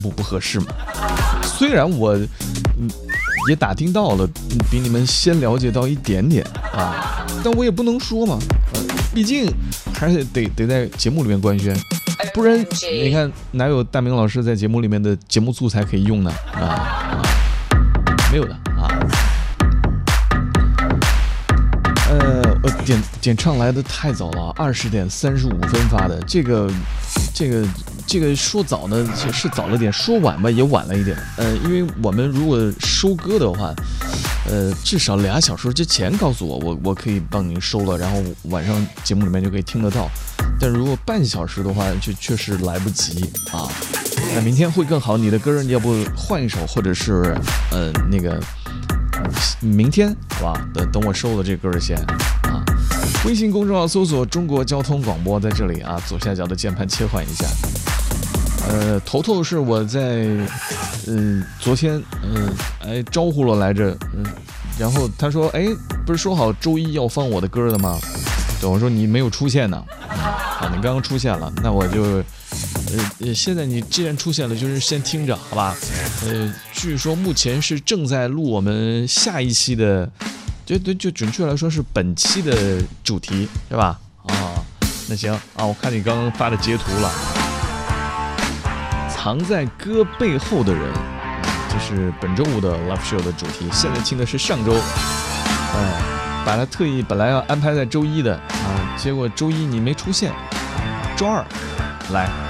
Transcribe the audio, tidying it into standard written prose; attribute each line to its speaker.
Speaker 1: 不合适嘛。虽然我也打听到了，比你们先了解到一点点啊，但我也不能说嘛，毕竟还是得在节目里面官宣，不然你看哪有大明老师在节目里面的节目素材可以用呢？没有的啊。点唱来的太早了，20点35分发的，这个说早呢是早了点，说晚吧也晚了一点。因为我们如果收歌的话，至少2小时之前告诉我可以帮您收了，然后晚上节目里面就可以听得到。但如果半小时的话，就确实来不及啊。那明天会更好，你的歌要不换一首，或者是那个明天好吧？等我收了这歌先啊。微信公众号搜索中国交通广播，在这里啊，左下角的键盘切换一下。头头是我在昨天招呼了来着，然后他说不是说好周一要放我的歌的吗？对，我说你没有出现呢，你刚刚出现了，那我就现在你既然出现了，就是先听着好吧。据说目前是正在录我们下一期的，就准确来说是本期的主题，是吧？那行啊，我看你刚刚发的截图了。藏在歌背后的人，这是本周五的 Love Show 的主题。现在听的是上周，本来要安排在周一的啊，结果周一你没出现，周二来。